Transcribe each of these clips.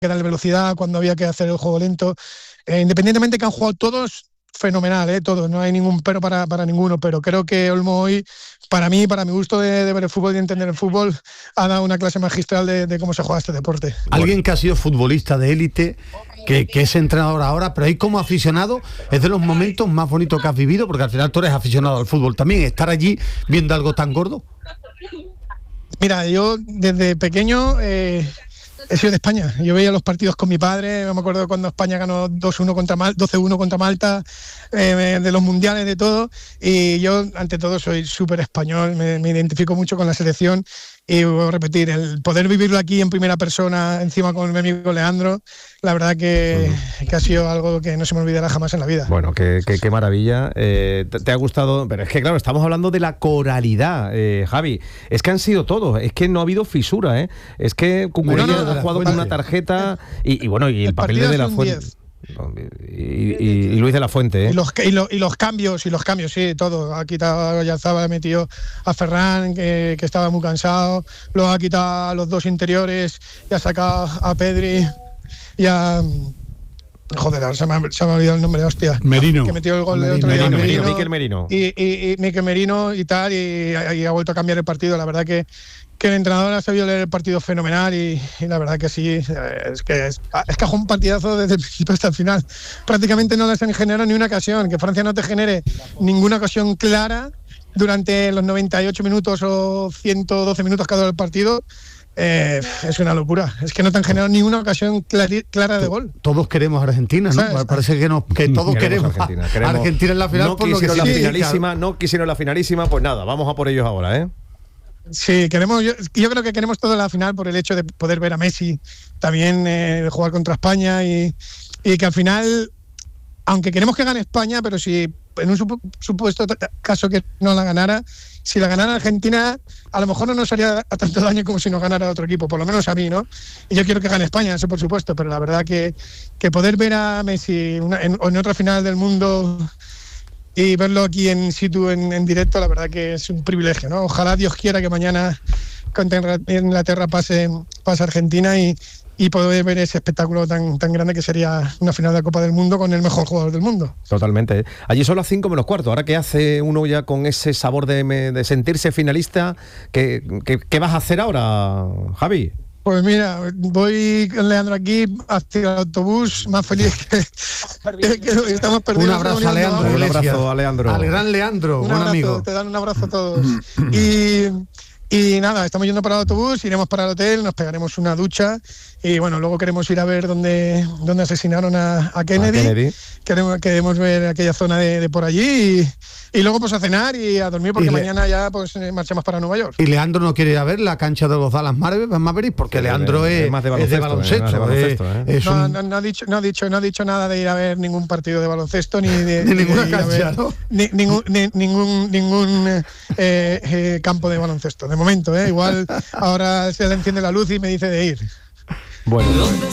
que darle velocidad, cuando había que hacer el juego lento. Independientemente que han jugado todos, fenomenal, todos, no hay ningún pero para ninguno, pero creo que Olmo hoy, para mí, para mi gusto de ver el fútbol y de entender el fútbol, ha dado una clase magistral de cómo se juega este deporte. Alguien que ha sido futbolista de élite, que es entrenador ahora, pero ahí como aficionado es de los momentos más bonitos que has vivido, porque al final tú eres aficionado al fútbol también, estar allí viendo algo tan gordo. Mira, yo desde pequeño he sido de España. Yo veía los partidos con mi padre. Me acuerdo cuando España ganó 2-1 contra 12-1 contra Malta, de los mundiales, de todo. Y yo, ante todo, soy súper español. Me identifico mucho con la selección. Y voy a repetir, el poder vivirlo aquí en primera persona, encima con mi amigo Leandro, la verdad que ha sido algo que no se me olvidará jamás en la vida. Bueno, qué maravilla. ¿Te ha gustado? Pero es que, claro, estamos hablando de la coralidad, Javi. Es que han sido todos. Es que no ha habido fisura, ¿eh? Es que Cucurella ha jugado con una tarjeta y bueno, y el papel de la Fuente. Y Luis de la Fuente, ¿eh? Y los cambios, sí, todo. Ha quitado a Oyarzabal, ha metido a Ferran, que estaba muy cansado. Luego ha quitado a los dos interiores y ha sacado a Pedri y a... Joder, se me ha olvidado el nombre, hostia. Merino. Que metió el gol de otro día. Mikel Merino. Y Mikel Merino y tal, y ha vuelto a cambiar el partido. La verdad que el entrenador ha sabido leer el partido fenomenal y la verdad que sí, es que ha jugado un partidazo desde el principio hasta el final. Prácticamente no les han generado ni una ocasión. Que Francia no te genere ninguna ocasión clara durante los 98 minutos o 112 minutos que ha durado el partido, es una locura. Es que no te han generado ni una ocasión clara de gol. Todos queremos a Argentina, ¿no? ¿Sabes? Parece que todos queremos Argentina en la final. No quisieron la finalísima, no quisieron la finalísima, pues nada, vamos a por ellos ahora, ¿eh? Sí, yo creo que queremos todo la final por el hecho de poder ver a Messi también jugar contra España y que al final, aunque queremos que gane España, pero si en un supuesto caso que no la ganara, si la ganara Argentina, a lo mejor no nos haría tanto daño como si nos ganara otro equipo, por lo menos a mí, ¿no? Y yo quiero que gane España, eso por supuesto, pero la verdad que poder ver a Messi en otra final del mundo y verlo aquí in situ, en directo, la verdad que es un privilegio, ¿no? Ojalá Dios quiera que mañana contra Inglaterra pase Argentina y poder ver ese espectáculo tan grande que sería una final de la Copa del Mundo con el mejor jugador del mundo. Totalmente. Allí son las 5 menos cuarto. Ahora que hace uno ya con ese sabor de sentirse finalista, ¿qué vas a hacer ahora, Javi? Pues mira, voy con Leandro aquí hacia el autobús, más feliz que estamos perdidos. Un abrazo a Leandro. Un abrazo a Leandro. Al gran Leandro, buen amigo. Te dan un abrazo a todos. Y nada, estamos yendo para el autobús, iremos para el hotel, nos pegaremos una ducha y bueno, luego queremos ir a ver dónde asesinaron a Kennedy. Queremos ver aquella zona de por allí y luego pues a cenar y a dormir porque mañana ya pues marchamos para Nueva York. Y Leandro no quiere ir a ver la cancha de los Dallas Mavericks porque sí, Leandro es más de baloncesto. No ha dicho nada de ir a ver ningún partido de baloncesto ni de ninguna cancha, ¿no? ningún campo de baloncesto. De momento, igual ahora se le enciende la luz y me dice de ir. Bueno,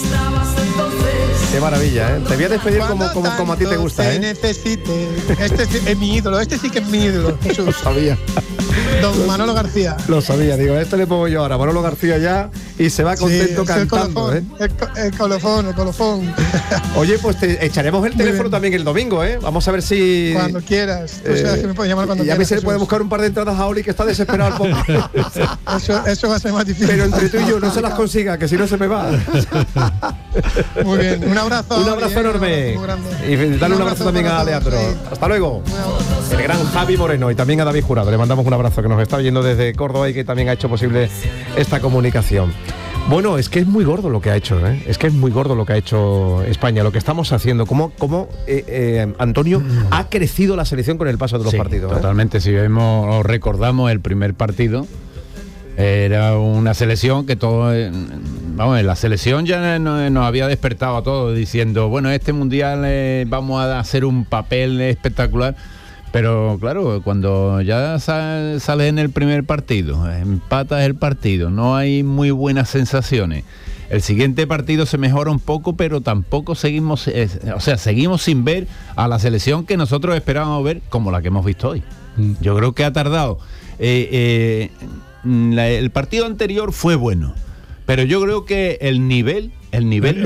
qué maravilla, ¿eh? Te voy a despedir como a ti te gusta, ¿eh? Necesite. Este es mi ídolo, este sí que es mi ídolo. Lo sabía. Don Manolo García. Lo sabía, digo, esto le pongo yo ahora, Manolo García ya, y se va contento cantando, el colofón. Oye, pues te echaremos el teléfono también el domingo, ¿eh? Vamos a ver si... Cuando quieras. O sea, que me puedes llamar cuando quieras. Y a ver si le puede buscar un par de entradas a Oli, que está desesperado al pobre. Eso va a ser más difícil. Pero entre tú y yo no se las consiga, que si no se me va. Muy bien, un abrazo. Un abrazo enorme. Y dale un abrazo también a Leandro. Hasta luego. El gran Javi Moreno y también a David Jurado. Le mandamos un abrazo, que nos está oyendo desde Córdoba y que también ha hecho posible esta comunicación. Bueno, es que es muy gordo lo que ha hecho, ¿eh? Es que es muy gordo lo que ha hecho España, lo que estamos haciendo. Cómo Antonio, ha crecido la selección con el paso de los partidos. Totalmente, si vemos o recordamos el primer partido, era una selección que todo... Vamos, la selección ya nos había despertado a todos diciendo, bueno, este mundial vamos a hacer un papel espectacular. Pero claro, cuando ya sales en el primer partido, empatas el partido, no hay muy buenas sensaciones. El siguiente partido se mejora un poco, pero tampoco seguimos sin ver a la selección que nosotros esperábamos ver como la que hemos visto hoy. Yo creo que ha tardado. El partido anterior fue bueno, pero yo creo que el nivel el nivel